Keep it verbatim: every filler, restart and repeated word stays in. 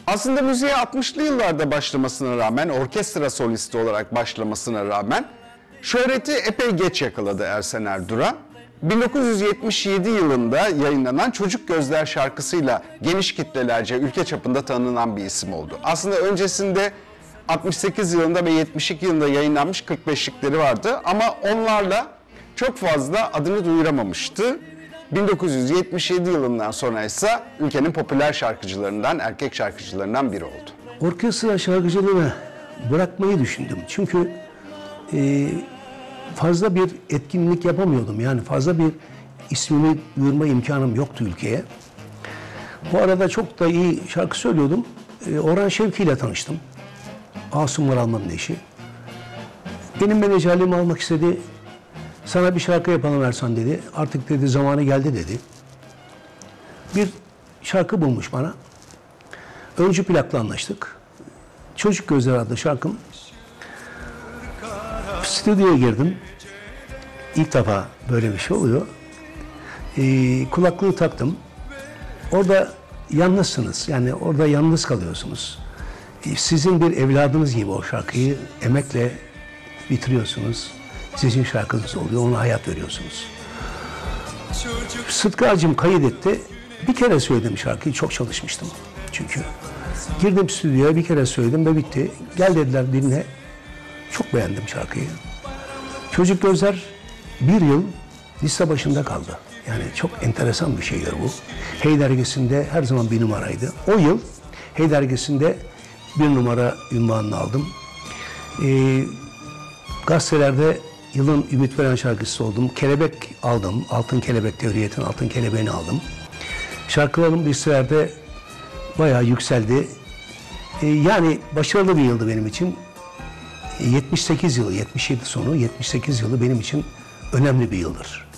Aslında müziğe altmışlı yıllarda başlamasına rağmen, orkestra solisti olarak başlamasına rağmen şöhreti epey geç yakaladı Ersen Erduran. bin dokuz yüz yetmiş yedi yılında yayınlanan Çocuk Gözler şarkısıyla geniş kitlelerce ülke çapında tanınan bir isim oldu. Aslında öncesinde altmış sekiz yılında ve yetmiş iki yılında yayınlanmış kırk beşlikleri vardı ama onlarla çok fazla adını duyuramamıştı. bin dokuz yüz yetmiş yedi yılından sonra ise ülkenin popüler şarkıcılarından, erkek şarkıcılarından biri oldu. Orkestra şarkıcılığını bırakmayı düşündüm. Çünkü e, fazla bir etkinlik yapamıyordum. Yani fazla bir ismini duyurma imkanım yoktu ülkeye. Bu arada çok da iyi şarkı söylüyordum. E, Orhan Şevki ile tanıştım. Asım Varalman'ın eşi. Benim menajerliğimi almak istedi. Sana bir şarkı yapalım Ersan dedi. Artık dedi zamanı geldi dedi. Bir şarkı bulmuş bana. Öncü plakla anlaştık. Çocuk Gözler adlı şarkım. Stüdyoya girdim. İlk defa böyle bir şey oluyor. Ee, kulaklığı taktım. Orada yalnızsınız. Yani orada yalnız kalıyorsunuz. Ee, sizin bir evladınız gibi o şarkıyı emekle bitiriyorsunuz. Sizin şarkınız oluyor, ona hayat veriyorsunuz. Sıtkı Acım kaydetti. Bir kere söyledim şarkıyı, çok çalışmıştım çünkü. Girdim stüdyoya, bir kere söyledim ve bitti. Gel dediler dinle. Çok beğendim şarkıyı. Çocuk Gözler bir yıl liste başında kaldı. Yani çok enteresan bir şeydir bu. Hey dergisinde her zaman bir numaraydı. O yıl Hey dergisinde bir numara ünvanını aldım. Ee, gazetelerde yılın ümit veren şarkıcısı oldum. Kelebek aldım. Altın Kelebek, Devriyetin Altın Kelebeğini aldım. Şarkılarım listelerde bayağı yükseldi. Ee, yani başarılı bir yıldı benim için. yetmiş sekiz yılı, yetmiş yedi sonu, yetmiş sekiz yılı benim için önemli bir yıldır.